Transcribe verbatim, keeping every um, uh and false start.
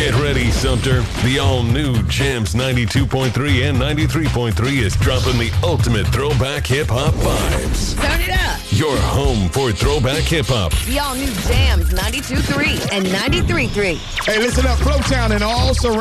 Get ready, Sumter. The all-new Jams ninety-two point three and ninety-three point three is dropping the ultimate throwback hip-hop vibes. Turn it up. Your home for throwback hip-hop. The all-new Jams ninety-two point three and ninety-three point three. Hey, listen up, Flowtown and all surrounding